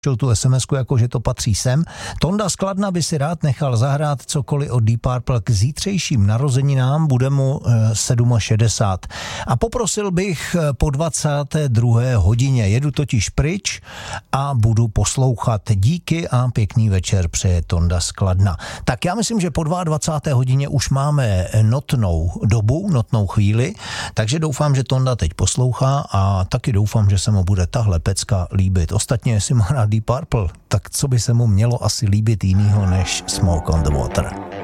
tu SMS-ku, jako že to patří sem. Tonda z Kladna by si rád nechal zahrát cokoliv od Deep Purple k zítřejším narozeninám, bude mu 67. A poprosil bych po 22. hodině, jedu totiž pryč a budu poslouchat. Díky a pěkný večer přeje Tonda z Kladna. Tak já myslím, že po 22. hodině už máme notnou dobu, notnou chvíli, takže doufám, že Tonda teď poslouchá a taky doufám, že se mu bude tahle pecka líbit. Ostatně, jestli má rád Deep Purple, tak co by se mu mělo asi líbit jinýho než Smoke on the Water.